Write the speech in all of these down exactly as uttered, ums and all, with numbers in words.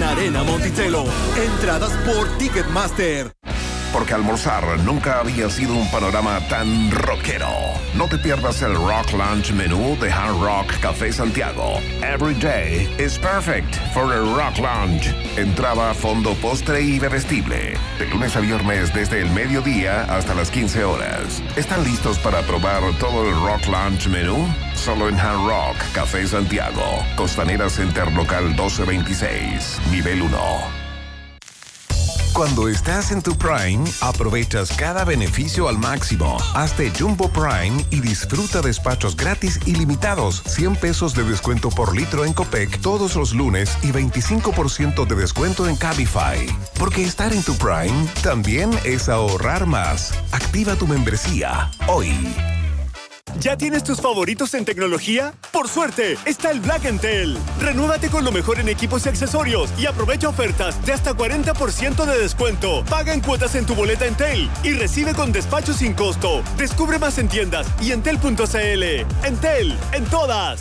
Arena Monticello. Entradas por Ticketmaster. Porque almorzar nunca había sido un panorama tan rockero. No te pierdas el Rock Lunch menú de Hard Rock Café Santiago. Every day is perfect for a Rock Lunch. Entrada, fondo, postre y bebestible. De lunes a viernes desde el mediodía hasta las quince horas. ¿Están listos para probar todo el Rock Lunch menú? Solo en Hard Rock Café Santiago. Costanera Center Local doce veintiséis, nivel uno. Cuando estás en tu Prime, aprovechas cada beneficio al máximo. Hazte Jumbo Prime y disfruta despachos gratis ilimitados, cien pesos de descuento por litro en Copec todos los lunes y veinticinco por ciento de descuento en Cabify. Porque estar en tu Prime también es ahorrar más. Activa tu membresía hoy. ¿Ya tienes tus favoritos en tecnología? ¡Por suerte! Está el Black Entel. Renúvate con lo mejor en equipos y accesorios y aprovecha ofertas de hasta cuarenta por ciento de descuento. Paga en cuotas en tu boleta Entel y recibe con despacho sin costo. Descubre más en tiendas y entel punto c l. Entel, en todas.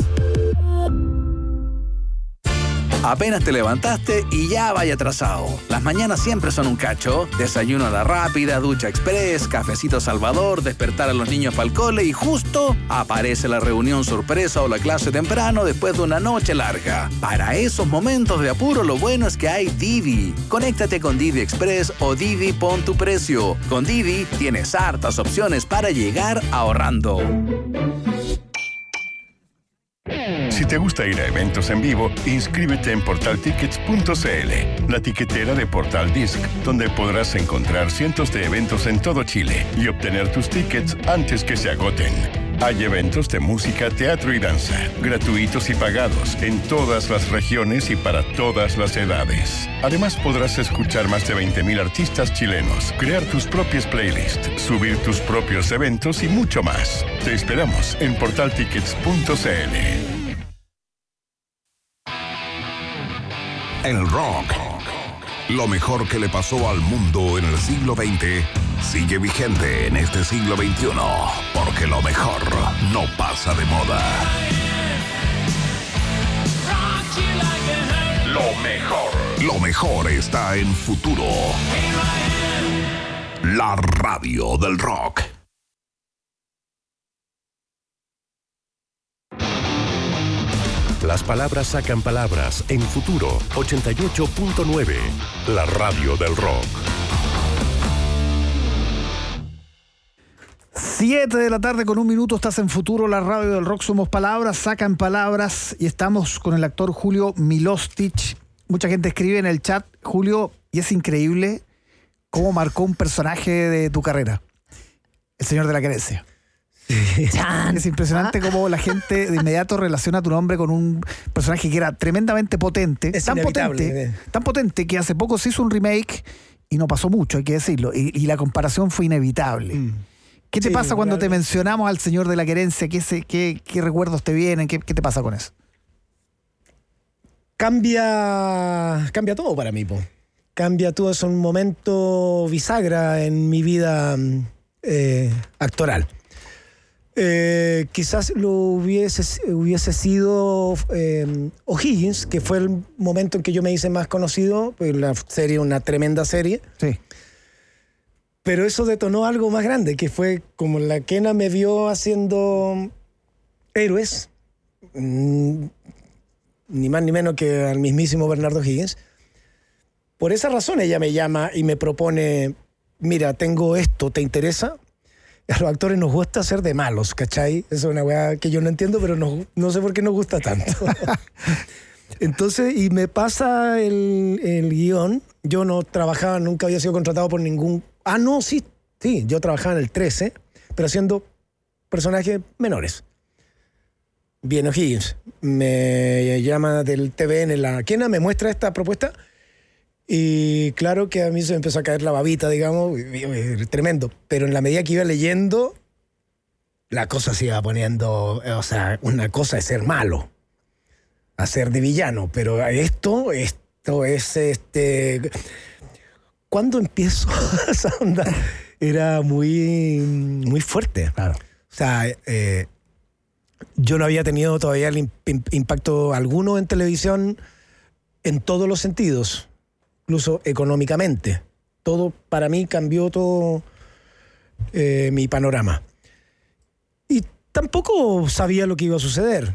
Apenas te levantaste y ya vaya atrasado. Las mañanas siempre son un cacho. Desayuno a la rápida, ducha express, cafecito Salvador, despertar a los niños para el cole y justo aparece la reunión sorpresa o la clase temprano después de una noche larga. Para esos momentos de apuro, lo bueno es que hay Didi. Conéctate con Didi Express o Didi Pon tu Precio. Con Didi tienes hartas opciones para llegar ahorrando. Si te gusta ir a eventos en vivo, inscríbete en portal tickets punto c l, la tiquetera de Portal Disc, donde podrás encontrar cientos de eventos en todo Chile y obtener tus tickets antes que se agoten. Hay eventos de música, teatro y danza, gratuitos y pagados, en todas las regiones y para todas las edades. Además, podrás escuchar más de veinte mil artistas chilenos, crear tus propias playlists, subir tus propios eventos y mucho más. Te esperamos en portal tickets punto c l. El rock, lo mejor que le pasó al mundo en el siglo veinte, sigue vigente en este siglo veintiuno, porque lo mejor no pasa de moda. Lo mejor, lo mejor está en Futuro, la radio del rock. Las palabras sacan palabras en Futuro ochenta y ocho punto nueve, la radio del rock. Siete de la tarde con un minuto, estás en Futuro, la radio del rock. Somos palabras, sacan palabras y estamos con el actor Julio Milostich. Mucha gente escribe en el chat, Julio, y es increíble cómo marcó un personaje de tu carrera, el señor de la querencia. Es impresionante cómo la gente de inmediato relaciona tu nombre con un personaje que era tremendamente potente. Es tan potente, eh. tan potente que hace poco se hizo un remake y no pasó mucho, hay que decirlo. Y, y la comparación fue inevitable. Mm. ¿Qué te sí, pasa cuando claro. te mencionamos al señor de la querencia? ¿Qué, se, qué, qué recuerdos te vienen? ¿Qué, ¿Qué te pasa con eso? Cambia, cambia todo para mí, po. Cambia todo, es un momento bisagra en mi vida eh, actoral. Eh, quizás lo hubiese, hubiese sido eh, O'Higgins, que fue el momento en que yo me hice más conocido, pues la serie, una tremenda serie. Sí. Pero eso detonó algo más grande, que fue como la Kena me vio haciendo Héroes, mmm, ni más ni menos que al mismísimo Bernardo O'Higgins. Por esa razón ella me llama y me propone, mira, tengo esto, ¿te interesa? A los actores nos gusta ser de malos, ¿cachai? Eso es una weá que yo no entiendo, pero no, no sé por qué nos gusta tanto. Entonces, y me pasa el, el guión. Yo no trabajaba, nunca había sido contratado por ningún... Ah, no, sí, sí, yo trabajaba en el trece, pero haciendo personajes menores. Viene O'Higgins, me llama del T V N, la Kena, me muestra esta propuesta. Y claro que a mí se me empezó a caer la babita, digamos, tremendo. Pero en la medida que iba leyendo, la cosa se iba poniendo, o sea, una cosa es ser malo, a ser de villano. Pero esto, esto es, este... ¿Cuándo empiezo esa onda? Era muy, muy fuerte. Claro. O sea, eh, yo no había tenido todavía el imp- impacto alguno en televisión en todos los sentidos, incluso económicamente. Todo, para mí, cambió todo eh, mi panorama. Y tampoco sabía lo que iba a suceder.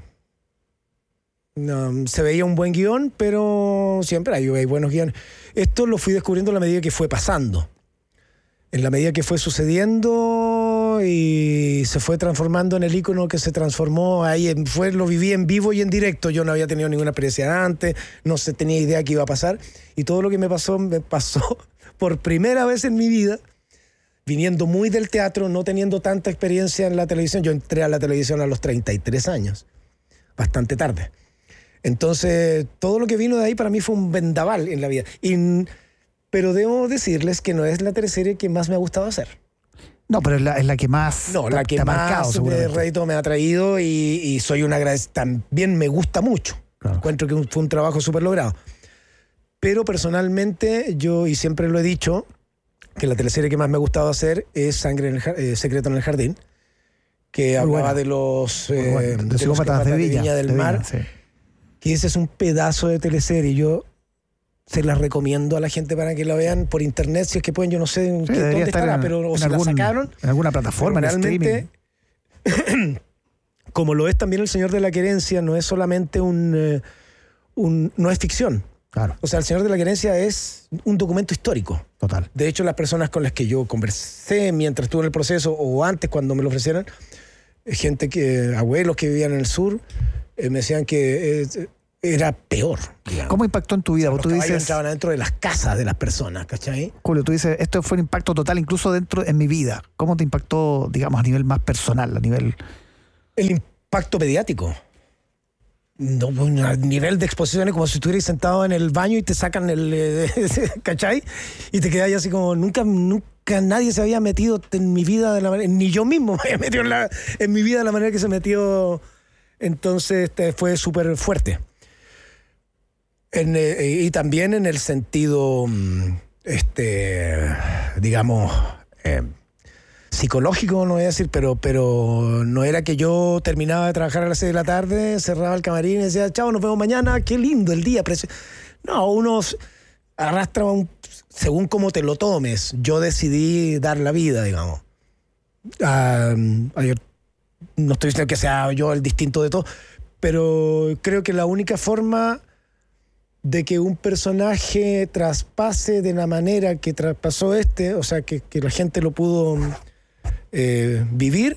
No, se veía un buen guión, pero siempre hay, hay buenos guiones. Esto lo fui descubriendo a la medida que fue pasando. En la medida que fue sucediendo y se fue transformando en el ícono que se transformó, ahí fue, lo viví en vivo y en directo. Yo no había tenido ninguna experiencia antes, no se tenía idea que iba a pasar. Y todo lo que me pasó, me pasó por primera vez en mi vida, viniendo muy del teatro, no teniendo tanta experiencia en la televisión. Yo entré a la televisión a los treinta y tres años, bastante tarde. Entonces, todo lo que vino de ahí para mí fue un vendaval en la vida. Y, pero debo decirles que no es la teleserie que más me ha gustado hacer. No, pero es la, es la que más No, te, la que te ha más marcado, de rédito me ha traído y, y soy un agradecido. También me gusta mucho. Claro. Encuentro que fue un trabajo súper logrado. Pero personalmente, yo, y siempre lo he dicho, que la teleserie que más me ha gustado hacer es Sangre en el, eh, Secreto en el Jardín, que Muy hablaba buena. de los, eh, bueno. de, de los psicópatas de Viña, Viña del de Mar. Viña, sí. Que ese es un pedazo de teleserie. Yo se la recomiendo a la gente para que la vean por internet, si es que pueden, yo no sé en sí, qué, dónde estará, en, pero o en si algún, la sacaron. En alguna plataforma, en realmente, streaming. Como lo es también El Señor de la Querencia, no es solamente un, eh, un no es ficción. Claro. O sea, El Señor de la Querencia es un documento histórico. Total. De hecho, las personas con las que yo conversé mientras estuve en el proceso o antes cuando me lo ofrecieron, gente que, abuelos que vivían en el sur, eh, me decían que eh, era peor. Digamos. ¿Cómo impactó en tu vida? O sea, tú los dices, entraban adentro de las casas de las personas, ¿cachai? Julio, tú dices, esto fue un impacto total incluso dentro en mi vida. ¿Cómo te impactó, digamos, a nivel más personal, a nivel... El impacto mediático. No, a nivel de exposición es como si estuvieras sentado en el baño y te sacan el... Eh, ¿cachai? Y te quedas así como, nunca, nunca nadie se había metido en mi vida de la manera... Ni yo mismo me había metido en, la, en mi vida de la manera que se metió. Entonces este, fue súper fuerte. En, eh, y también en el sentido, este, digamos... Eh, psicológico, no voy a decir, pero, pero no era que yo terminaba de trabajar a las seis de la tarde, cerraba el camarín y decía, chao, nos vemos mañana, qué lindo el día. No, uno arrastra un, según cómo te lo tomes. Yo decidí dar la vida, digamos. Uh, no estoy diciendo que sea yo el distinto de todo, pero creo que la única forma de que un personaje traspase de la manera que traspasó este, o sea, que, que la gente lo pudo... Eh, vivir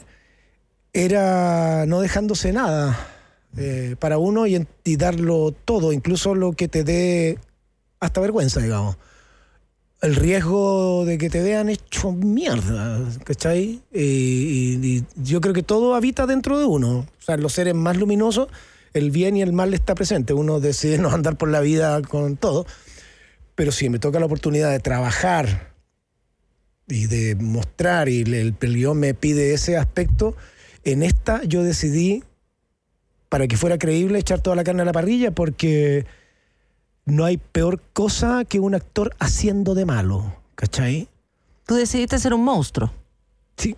era no dejándose nada eh, para uno y, y darlo todo, incluso lo que te dé hasta vergüenza, digamos. El riesgo de que te vean hecho mierda, ¿cachai? Y, y, y yo creo que todo habita dentro de uno. O sea, los seres más luminosos, el bien y el mal está presente. Uno decide no andar por la vida con todo. Pero si me toca la oportunidad de trabajar y de mostrar, y el guión me pide ese aspecto, en esta yo decidí, para que fuera creíble, echar toda la carne a la parrilla, porque no hay peor cosa que un actor haciendo de malo, ¿cachai? Tú decidiste ser un monstruo. Sí.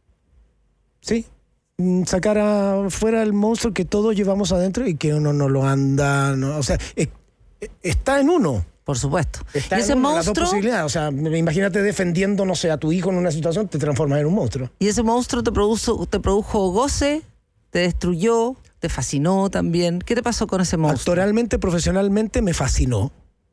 Sí. Sacar afuera el monstruo que todos llevamos adentro y que uno no lo anda... No, o sea, es, está en uno. Por supuesto. Está y ese en una, monstruo... las dos posibilidades. O sea, imagínate defendiendo, no sé, a tu hijo en una situación, te transformas en un monstruo. Y ese monstruo te produjo, te produjo goce, te destruyó, te fascinó también. ¿Qué te pasó con ese monstruo? Actoralmente, profesionalmente, me fascinó.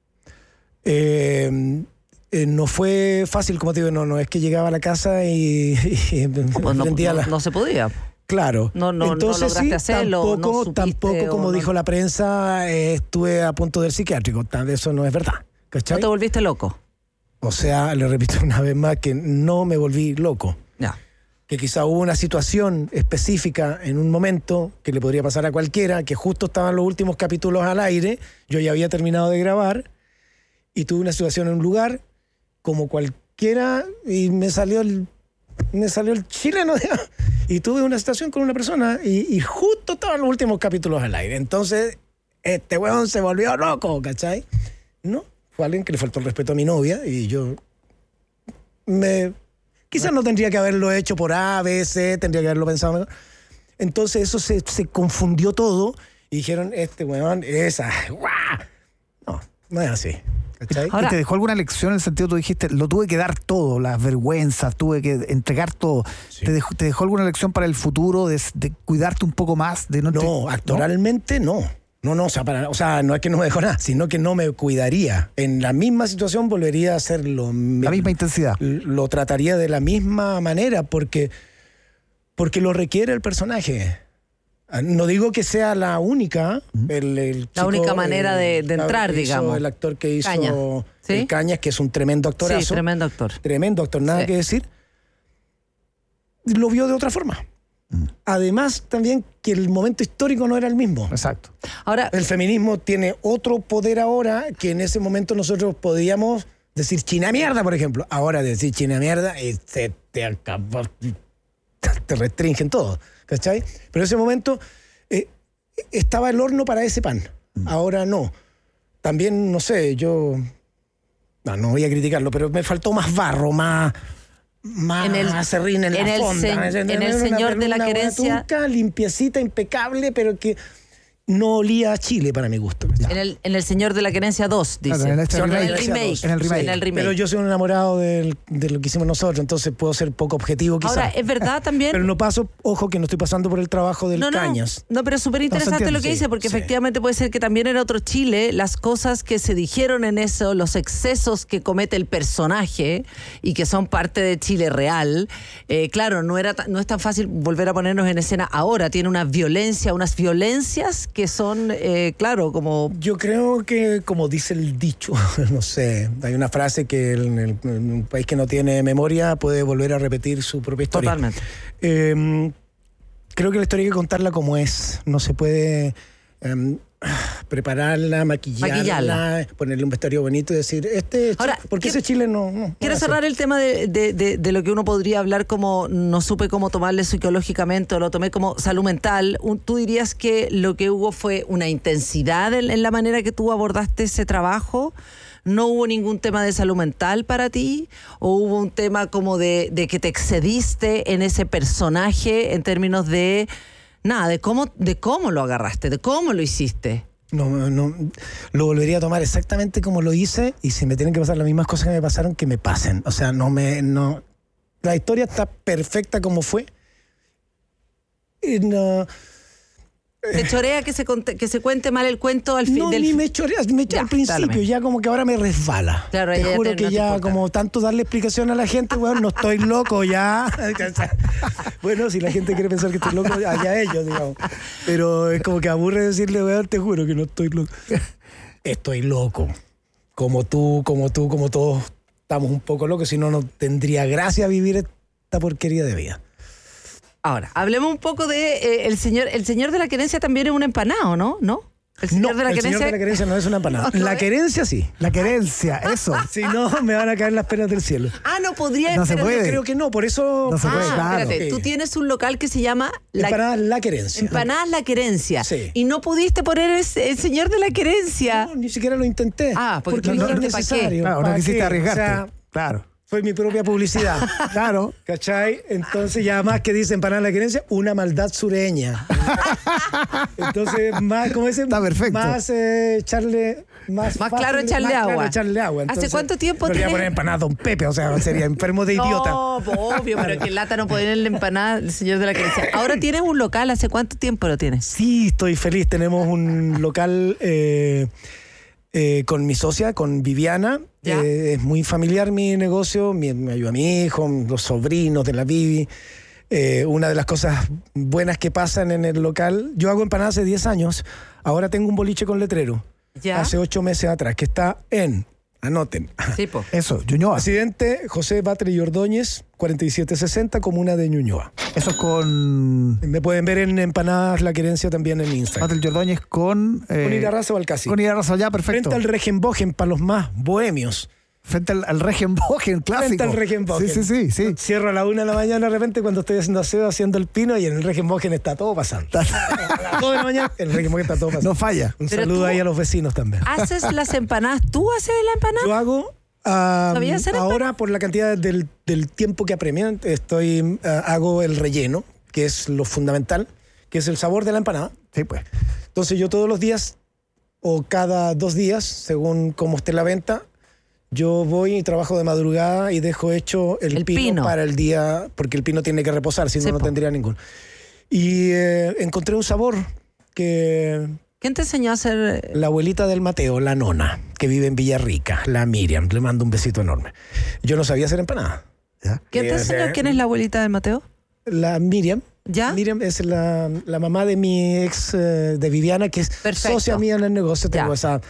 Eh, eh, no fue fácil, como te digo, no, no es que llegaba a la casa y... y no, pues no, no, la... no se podía. Claro. No, no, Entonces, no lograste sí, hacerlo. Tampoco, no supiste, tampoco como no... dijo la prensa, eh, estuve a punto del psiquiátrico. Eso no es verdad. ¿Cachai? ¿No te volviste loco? O sea, le repito una vez más que no me volví loco. Ya. Que quizá hubo una situación específica en un momento que le podría pasar a cualquiera, que justo estaban los últimos capítulos al aire, yo ya había terminado de grabar, y tuve una situación en un lugar, como cualquiera, y me salió el, me salió el chileno, digamos, y tuve una situación con una persona, y, y justo estaban los últimos capítulos al aire. Entonces, este weón se volvió loco, ¿cachai? No. Fue alguien que le faltó el respeto a mi novia y yo me quizás no tendría que haberlo hecho por A, B, C, tendría que haberlo pensado mejor. Entonces eso se, se confundió todo y dijeron, este weón, esa, ¡guau! no es así. ¿Cachai? ¿Y te dejó alguna lección en el sentido, tú dijiste, lo tuve que dar todo, las vergüenzas, tuve que entregar todo? Sí. ¿Te, dejó, ¿Te dejó alguna lección para el futuro de, de cuidarte un poco más? De no, no te, actoralmente no. no. No, no, o sea, para, o sea, no es que no me dejó nada, sino que no me cuidaría. En la misma situación volvería a hacerlo. La misma intensidad. Lo trataría de la misma manera porque, porque lo requiere el personaje. No digo que sea la única. El, el la chico, única manera de, de entrar, hizo, digamos. El actor que hizo Cañas, ¿sí? el Cañas, que es un tremendo actorazo. Sí, tremendo actor. Tremendo actor, nada sí. que decir. Lo vio de otra forma. Además, también que el momento histórico no era el mismo. Exacto. Ahora, el feminismo tiene otro poder ahora que en ese momento nosotros podíamos decir China mierda, por ejemplo. Ahora decir China mierda y se te acabó, te restringen todo, ¿cachai? Pero en ese momento eh, estaba el horno para ese pan. Mm. Ahora no. También, no sé, yo... No, no voy a criticarlo, pero me faltó más barro, más... más en el, acerrín en, en la el fonda. En, en el Señor una, de la una Querencia. Turca, limpiecita, impecable, pero que no olía a Chile para mi gusto. En el, en el Señor de la Querencia dos, dice. Claro, en, este en, remake, el remake, en, el remake. en el remake. Pero yo soy un enamorado de, de lo que hicimos nosotros, entonces puedo ser poco objetivo quizás. Ahora, es verdad también... Pero no paso, ojo, que no estoy pasando por el trabajo del no, no, Cañas. No, pero es súper interesante no lo que sí, dice, porque sí. efectivamente puede ser que también era otro Chile, las cosas que se dijeron en eso, los excesos que comete el personaje y que son parte de Chile real. Eh, claro, no, era, no es tan fácil volver a ponernos en escena ahora. Tiene una violencia, unas violencias que son... Eh, Eh, claro, como... Yo creo que, como dice el dicho, no sé, hay una frase que en, el, en un país que no tiene memoria puede volver a repetir su propia historia. Totalmente. Eh, creo que la historia hay que contarla como es. No se puede eh, prepararla, maquillarla, maquillarla, ponerle un vestuario bonito y decir, este, ahora, porque ese Chile no... no quiero no cerrar el tema de, de, de, de lo que uno podría hablar como, no supe cómo tomarle psicológicamente o lo tomé como salud mental. Un, ¿Tú dirías que lo que hubo fue una intensidad en, en la manera que tú abordaste ese trabajo? ¿No hubo ningún tema de salud mental para ti? ¿O hubo un tema como de, de que te excediste en ese personaje en términos de... Nada, de cómo, de cómo lo agarraste, de cómo lo hiciste? No, no, lo volvería a tomar exactamente como lo hice y si me tienen que pasar las mismas cosas que me pasaron, que me pasen. O sea, no me... No, la historia está perfecta como fue. Y no... ¿Te chorea que se, conte, que se cuente mal el cuento al fin? No, del... ni me chorea, me echa al principio, dale, ya como que ahora me resbala. Claro, te ya juro te, que no ya como tanto darle explicación a la gente, bueno, no estoy loco ya. Bueno, si la gente quiere pensar que estoy loco, allá ellos, digamos. Pero es como que aburre decirle, weón, te juro que no estoy loco. Estoy loco. Como tú, como tú, como todos estamos un poco locos, si no, no tendría gracia vivir esta porquería de vida. Ahora, hablemos un poco de eh, el señor, el señor de la Querencia también es un empanado, ¿no? ¿No? El señor, no, de, la el señor de la Querencia no es una empanada. No, no la es. Querencia sí. La Querencia, eso. Si no, me van a caer las penas del cielo. Ah, no podría. No se puede. Yo creo que no, por eso... No se puede, ah, claro. Espérate, tú tienes un local que se llama... La... Empanadas La Querencia. Empanadas La Querencia. Sí. Y no pudiste poner el, el señor de la Querencia. No, ni siquiera lo intenté. Ah, porque, porque no, no es necesario. Claro, no quisiste qué? arriesgarte. O sea, claro. Fue mi propia publicidad. Claro. ¿Cachai? Entonces, ya más que dice Empanada La Querencia, una maldad sureña. Entonces, más, como ese, está perfecto. Más eh, echarle. Más, más fácil, claro echarle más agua. Claro echarle agua. Entonces, ¿hace cuánto tiempo tienes? tienes? Voy a poner empanada Don Pepe, o sea, sería enfermo de idiota. No, obvio, pero que lata no ponerle empanada el señor de la Querencia. Ahora tienes un local, ¿hace cuánto tiempo lo tienes? Sí, estoy feliz. Tenemos un local. Eh, Eh, con mi socia, con Viviana. Eh, es muy familiar mi negocio, mi, me ayuda a mi hijo, los sobrinos de la Vivi. Eh, una de las cosas buenas que pasan en el local, yo hago empanadas hace diez años, ahora tengo un boliche con letrero, ¿ya? Hace ocho meses atrás, que está en, anoten, sí, po. Eso, Ñuñoa. Presidente José Batre y Ordóñez, cuarenta y siete sesenta, comuna de Ñuñoa. Eso es con... Me pueden ver en Empanadas La Querencia también en Instagram. Batre y Ordóñez con... Eh, con Irarrázaval Balcasi. Con Irarrázaval, ya, perfecto. Frente al Regenbogen para los más bohemios. Frente al, al Regenbogen clásico. Frente al Regenbogen. Sí, sí, sí, sí. Cierro a la una de la mañana de repente cuando estoy haciendo aseo, haciendo el pino, y en el Regenbogen está todo pasando. a las dos de la mañana, en el Regenbogen está todo pasando. No falla. Un Pero saludo ahí a los vecinos también. ¿Haces las empanadas? ¿Tú haces la empanada? Yo hago... Um, ahora, por la cantidad del, del tiempo que apremia, estoy, uh, hago el relleno, que es lo fundamental, que es el sabor de la empanada. Sí, pues. Entonces yo todos los días o cada dos días, según cómo esté la venta, yo voy y trabajo de madrugada y dejo hecho el, El pino, pino. para el día, porque el pino tiene que reposar, si no, Sí, no po. tendría ningún. Y eh, encontré un sabor que ¿Quién te enseñó a hacer? la abuelita del Mateo, la nona, que vive en Villarrica, la Miriam, le mando un besito enorme. Yo no sabía hacer empanada. ¿Ya? ¿Quién te Eh, enseñó? eh, ¿Quién es la abuelita del Mateo? La Miriam. ¿Ya? Miriam es la, la mamá de mi ex, eh, de Viviana, que es Perfecto. socia mía en el negocio. Tengo Ya. esa,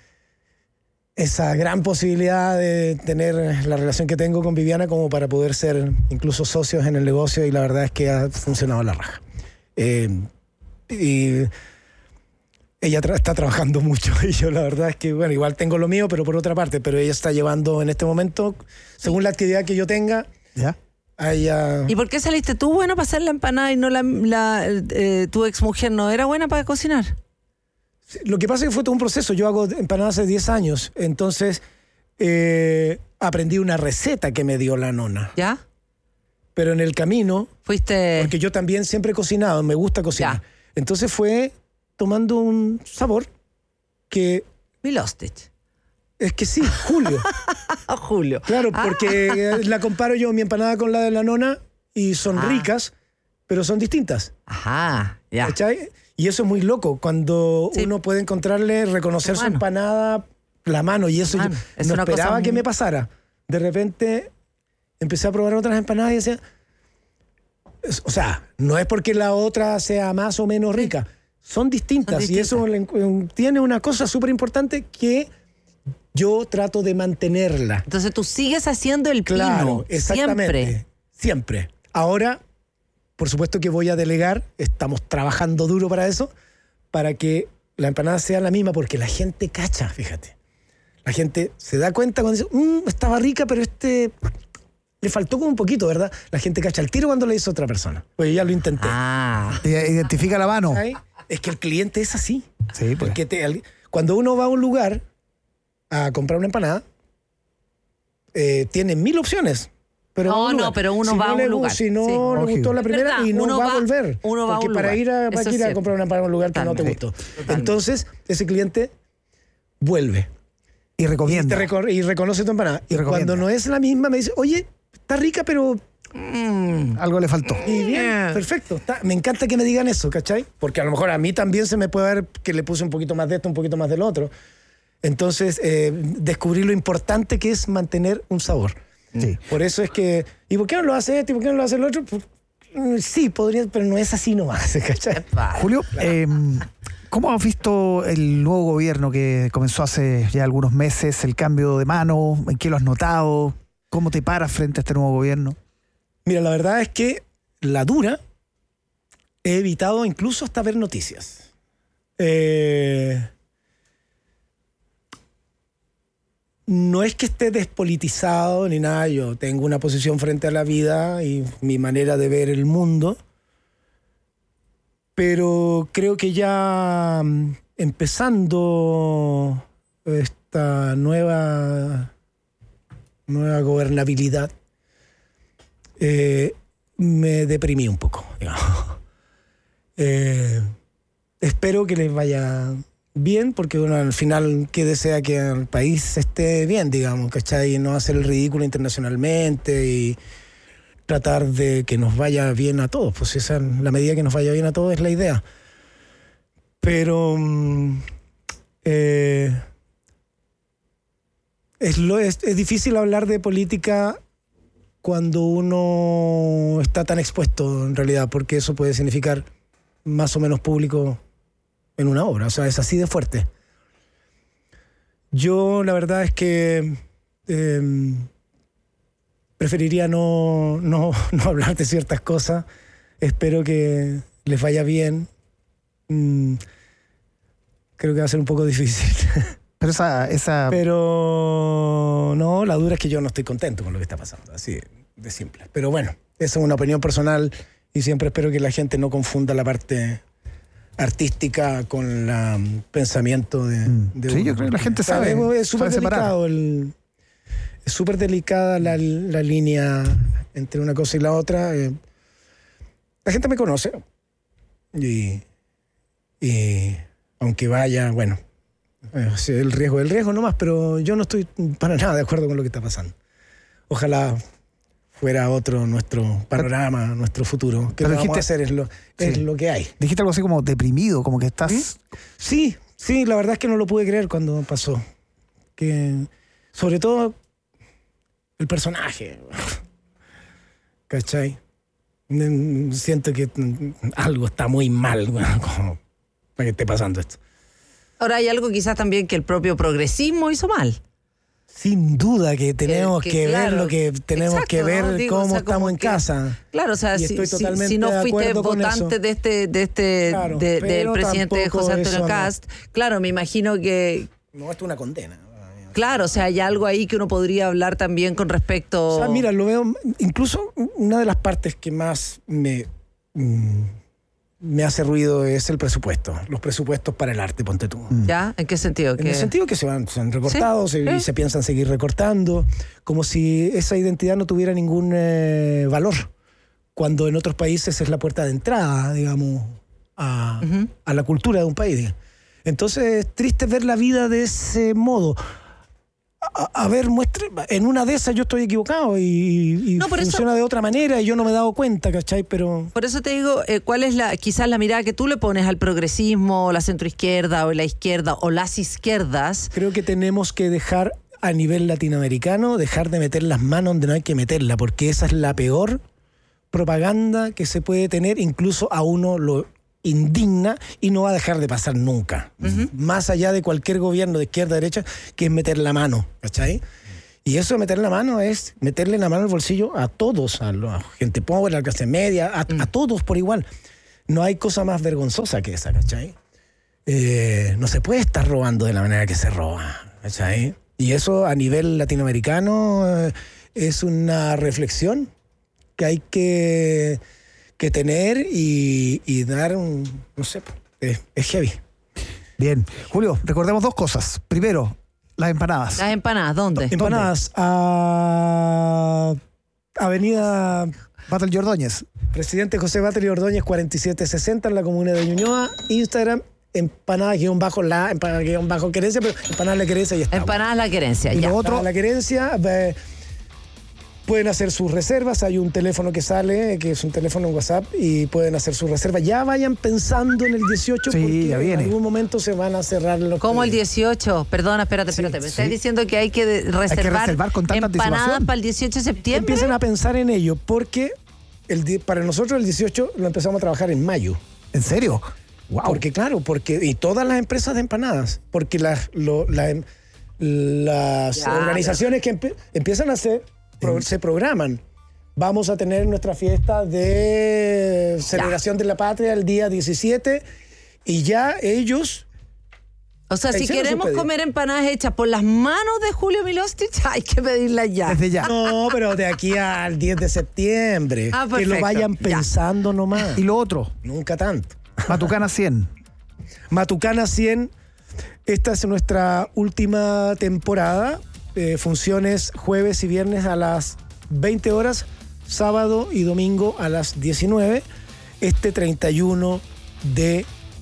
esa gran posibilidad de tener la relación que tengo con Viviana como para poder ser incluso socios en el negocio, y la verdad es que ha funcionado a la raja. Eh, y ella tra- está trabajando mucho y yo la verdad es que, bueno, igual tengo lo mío, pero por otra parte, pero ella está llevando en este momento, según la actividad que yo tenga, ¿Ya? a ella... ¿Y por qué saliste tú buena para hacer la empanada y no la, la eh, tu ex mujer no era buena para cocinar? Lo que pasa es que fue todo un proceso. Yo hago empanadas hace diez años, entonces eh, aprendí una receta que me dio la nona. ¿Ya? Pero en el camino, Fuiste... porque yo también siempre he cocinado, me gusta cocinar. Ya. Entonces fue tomando un sabor que Milostich. es que sí, Julio. Ah, Julio. Claro, Ah. porque eh, la comparo yo, mi empanada con la de la nona, y son Ah. ricas, pero son distintas. Ajá, ya. ¿Cachai? Y eso es muy loco, cuando Sí. uno puede encontrarle, reconocer Su su mano. empanada, la mano, y eso Mano. yo Es no una cosa esperaba que muy- me pasara. De repente empecé a probar otras empanadas y decía, es- o sea, no es porque la otra sea más o menos rica, son distintas, Son y eso le encu- tiene una cosa súper importante que yo trato de mantenerla. Entonces tú sigues haciendo el Claro, pino. exactamente. Siempre. Siempre. Ahora, por supuesto que voy a delegar, estamos trabajando duro para eso, para que la empanada sea la misma, porque la gente cacha, fíjate. La gente se da cuenta cuando dice, mmm, estaba rica, pero este le faltó como un poquito, ¿verdad? La gente cacha el tiro cuando le hizo a otra persona. Pues ya lo intenté. Ah. I- Identifica la mano. ¿Sabes? Es que el cliente es así. Sí, pues. Porque te- al- cuando uno va a un lugar a comprar una empanada, eh, tiene mil opciones. Pero No, a un no, lugar. pero uno si va no a un le gu- lugar. Si no Sí. le Lógico. gustó la Es primera verdad, y no uno va, va- a volver. uno va a Porque un para lugar. ir a, para Eso es ir a cierto. comprar una empanada en un lugar que no te Totalmente. gustó. Totalmente. Entonces, ese cliente vuelve. Y Y, recomienda. te recor- y reconoce tu empanada. Y Y, recomienda. cuando no es la misma, me dice, oye, está rica, pero... Algo le faltó. Y bien, perfecto. Está- me encanta que me digan eso, ¿cachai? Porque a lo mejor a mí también se me puede ver que le puse un poquito más de esto, un poquito más del otro. Entonces, eh, descubrí lo importante que es mantener un sabor. Sí. Por eso es que, ¿y por qué no lo hace este? ¿Y por qué no lo hace el otro? Pues, mm, sí, podría, pero no es así nomás, ¿cachai? Julio, eh, ¿cómo has visto el nuevo gobierno que comenzó hace ya algunos meses, el cambio de mano? ¿En qué lo has notado? ¿Cómo te paras frente a este nuevo gobierno? Mira, la verdad es que la dura he evitado incluso hasta ver noticias. Eh, no es que esté despolitizado ni nada, yo tengo una posición frente a la vida y mi manera de ver el mundo, pero creo que ya mm, empezando esta nueva, nueva gobernabilidad, eh, me deprimí un poco, digamos. Eh, espero que les vaya bien, porque bueno, al final que desea que el país esté bien, digamos, ¿cachai? Y no hacer el ridículo internacionalmente y tratar de que nos vaya bien a todos. Pues esa, la medida que nos vaya bien a todos es la idea. Pero mm, eh, es, lo, es, es difícil hablar de política cuando uno está tan expuesto en realidad, porque eso puede significar más o menos público en una obra, o sea, es así de fuerte. Yo la verdad es que eh, preferiría no, no, no hablar de ciertas cosas. Espero que les vaya bien. Mm, creo que va a ser un poco difícil. Pero esa, esa Pero no, la dura es que yo no estoy contento con lo que está pasando, así de simple. Pero bueno, esa es una opinión personal y siempre espero que la gente no confunda la parte artística con el pensamiento de, de Sí, uno. yo creo que la gente O sea, sabe, Es es súper sabe separar. delicado el, es súper delicada la, la línea entre una cosa y la otra. Eh, la gente me conoce y, y aunque vaya, bueno, Eh, sí, el riesgo, el riesgo nomás, pero yo no estoy para nada de acuerdo con lo que está pasando. Ojalá fuera otro nuestro panorama, nuestro futuro. ¿Qué vamos a hacer? Es lo, es sí. lo que hay. Dijiste algo así como deprimido, como que estás... ¿Mm? Sí, sí, la verdad es que no lo pude creer cuando pasó. Que, sobre todo, el personaje. ¿Cachai? Siento que algo está muy mal, bueno, como para que esté pasando esto. Ahora hay algo quizás también que el propio progresismo hizo mal. Sin duda que tenemos que, que, que claro, ver lo que tenemos exacto, que ver ¿no? Digo, cómo o sea, estamos en que, casa. Claro, o sea, si, si, si no fuiste votante de este, de este, claro, de, del presidente José Antonio Cast, no. Claro, me imagino que. No, esto es una condena. Claro, o sea, hay algo ahí que uno podría hablar también con respecto. O sea, mira, lo veo. Incluso una de las partes que más me. Mmm, me hace ruido es el presupuesto, los presupuestos para el arte, ponte tú. ¿Ya? ¿En qué sentido? En ¿Qué? el sentido que se, van, se han recortado, ¿Sí? se, ¿Eh? se piensan seguir recortando, como si esa identidad no tuviera ningún eh, valor, cuando en otros países es la puerta de entrada, digamos, a, uh-huh. a la cultura de un país. Entonces es triste ver la vida de ese modo. A, a ver, muestre, en una de esas yo estoy equivocado y, y no, funciona eso, de otra manera y yo no me he dado cuenta, ¿cachai? Pero... Por eso te digo, eh, ¿cuál es la quizás la mirada que tú le pones al progresismo, la centroizquierda o la izquierda o las izquierdas? Creo que tenemos que dejar a nivel latinoamericano, dejar de meter las manos donde no hay que meterla, porque esa es la peor propaganda que se puede tener, incluso a uno lo indigna y no va a dejar de pasar nunca. Uh-huh. Más allá de cualquier gobierno de izquierda, derecha, que es meter la mano, ¿cachai? Y eso de meter la mano es meterle la mano al bolsillo a todos, a la gente pobre, a la clase media, a, uh-huh. a todos por igual. No hay cosa más vergonzosa que esa, ¿cachai? Eh, no se puede estar robando de la manera que se roba, ¿cachai? Y eso a nivel latinoamericano eh, es una reflexión que hay que... que tener y, y dar un, no sé, es, es heavy. Bien. Julio, recordemos dos cosas. Primero, las empanadas. Las empanadas, ¿dónde? Empanadas a Avenida Battle y Ordóñez. Presidente José Batlle y Ordóñez cuarenta y siete sesenta en la comuna de Ñuñoa. Instagram, empanadas guión bajo la, empanadas guión bajo querencia, pero empanadas la querencia y está. Empanadas la querencia, y ya. lo otro, la querencia... Eh, pueden hacer sus reservas, hay un teléfono que sale, que es un teléfono en WhatsApp, y pueden hacer sus reservas. Ya vayan pensando en el dieciocho, sí, porque ya viene. En algún momento se van a cerrar los... ¿Cómo el dieciocho? Perdona, espérate, espérate. Sí, ¿Me sí. estás diciendo que hay que reservar, hay que reservar con tanta empanadas para el dieciocho de septiembre? Empiecen a pensar en ello, porque el, para nosotros el dieciocho lo empezamos a trabajar en mayo. ¿En serio? Wow. Porque claro, porque y todas las empresas de empanadas, porque las, lo, la, las ya, organizaciones ya. que empie, empiezan a hacer, pro, se programan. Vamos a tener nuestra fiesta de celebración ya. de la patria el día diecisiete y ya ellos... O sea, si queremos comer empanadas hechas por las manos de Julio Milostich, hay que pedirlas ya. Desde ya. No, pero de aquí al diez de septiembre. Ah, que lo vayan pensando ya. nomás. ¿Y lo otro? Nunca tanto. Matucana cien. Matucana cien. Esta es nuestra última temporada. Eh, funciones jueves y viernes a las veinte horas, sábado y domingo a las diecinueve. Este treinta y uno de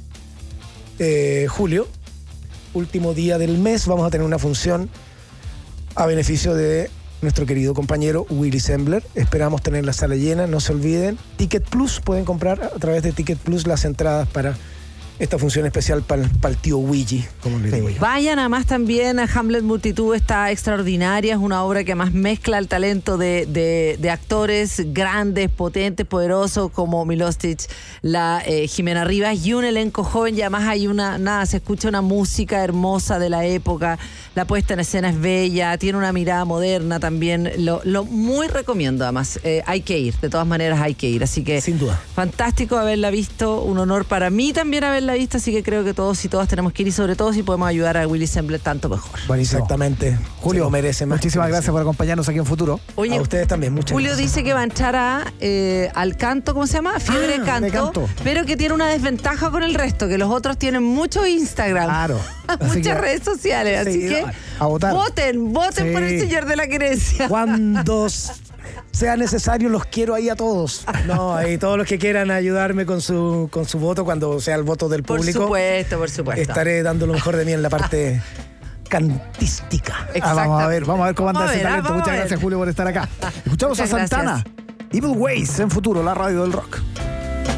eh, julio, último día del mes, vamos a tener una función a beneficio de nuestro querido compañero Willy Sembler. Esperamos tener la sala llena, no se olviden. Ticket Plus, pueden comprar a través de Ticket Plus las entradas para esta función especial para pa el tío Luigi, como le digo yo. Vayan además también a Hamlet Multitud, está extraordinaria, es una obra que además mezcla el talento de, de, de actores grandes, potentes, poderosos como Milostich, la eh, Jimena Rivas y un elenco joven, y además hay una, nada, se escucha una música hermosa de la época, la puesta en escena es bella, tiene una mirada moderna también, lo, lo muy recomiendo además, eh, hay que ir, de todas maneras hay que ir, así que sin duda. Fantástico haberla visto, un honor para mí también haberla la vista, así que creo que todos y todas tenemos que ir y sobre todo si podemos ayudar a Willy Sembler tanto mejor. Buenísimo. Exactamente. Julio, lo merece más. Muchísimas gracias por acompañarnos aquí en Futuro. Oye, a ustedes también, muchas Julio gracias. dice que va a entrar a, eh, al canto, ¿cómo se llama? Fiebre ah, canto, canto, pero que tiene una desventaja con el resto, que los otros tienen mucho Instagram. Claro. Muchas que, redes sociales, así sí, que a votar. voten, voten sí. por el señor de la querencia. Cuando sea necesario, los quiero ahí a todos. No, ahí todos los que quieran ayudarme con su, con su voto, cuando sea el voto del público. Por supuesto, por supuesto. Estaré dando lo mejor de mí en la parte cantística. Ah, vamos a ver, vamos a ver cómo anda Vamos a ese ver, talento. vamos Muchas a ver. gracias, Julio, por estar acá. Escuchamos Muchas a Santana. gracias. Evil Ways en Futuro, la radio del rock.